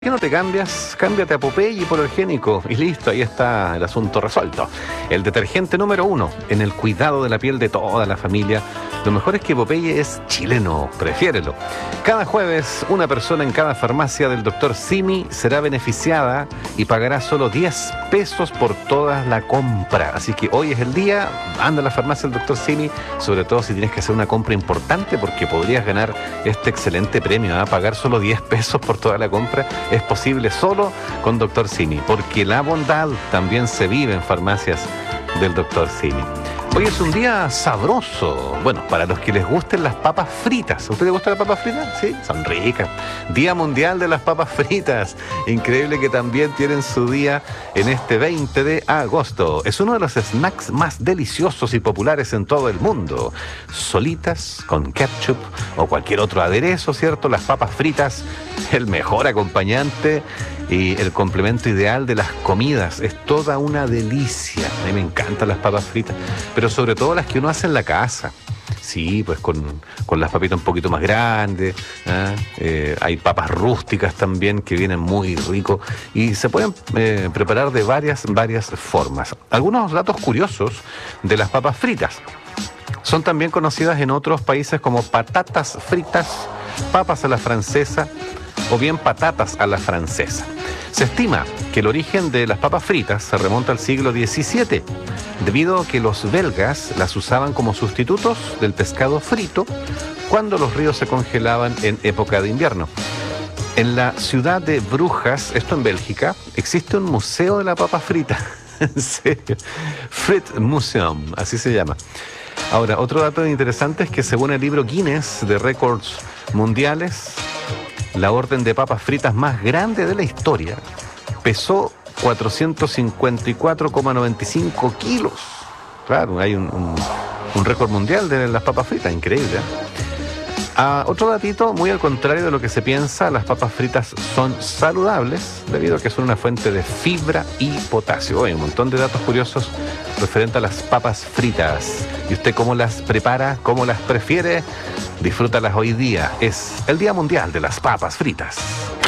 ¿Qué no te cambias? Cámbiate a Popeye hipoalergénico y listo, ahí está el asunto resuelto. El detergente número 1 en el cuidado de la piel de toda la familia. Lo mejor es que Popeye es chileno, prefiérelo. Cada jueves, una persona en cada farmacia del Dr. Simi será beneficiada y pagará solo 10 pesos por toda la compra. Así que hoy es el día, anda a la farmacia del Dr. Simi, sobre todo si tienes que hacer una compra importante porque podrías ganar este excelente premio, ¿eh? Pagar solo 10 pesos por toda la compra. Es posible solo con Dr. Simi, porque la bondad también se vive en farmacias del Dr. Simi. Hoy es un día sabroso, bueno, para los que les gusten las papas fritas. ¿A usted le gustan las papas fritas? Sí, son ricas. Día Mundial de las Papas Fritas. Increíble que también tienen su día en este 20 de agosto. Es uno de los snacks más deliciosos y populares en todo el mundo. Solitas, con ketchup o cualquier otro aderezo, ¿cierto? Las papas fritas, el mejor acompañante y el complemento ideal de las comidas. Es toda una delicia. A mí me encantan las papas fritas, pero sobre todo las que uno hace en la casa. Sí, pues con las papitas un poquito más grandes, ¿eh? Hay papas rústicas también que vienen muy rico y se pueden preparar de varias formas. Algunos datos curiosos de las papas fritas. Son también conocidas en otros países como patatas fritas, papas a la francesa o bien patatas a la francesa. Se estima que el origen de las papas fritas se remonta al siglo XVII, debido a que los belgas las usaban como sustitutos del pescado frito cuando los ríos se congelaban en época de invierno. En la ciudad de Brujas, esto en Bélgica, existe un museo de la papa frita. En serio, Frit Museum, así se llama. Ahora, otro dato interesante es que según el libro Guinness de récords mundiales, la orden de papas fritas más grande de la historia pesó 454,95 kilos. Claro, hay un récord mundial de las papas fritas, increíble, ¿eh? Otro datito, muy al contrario de lo que se piensa, las papas fritas son saludables debido a que son una fuente de fibra y potasio. Hay un montón de datos curiosos referente a las papas fritas. ¿Y usted cómo las prepara? ¿Cómo las prefiere? Disfrútalas hoy día. Es el Día Mundial de las Papas Fritas.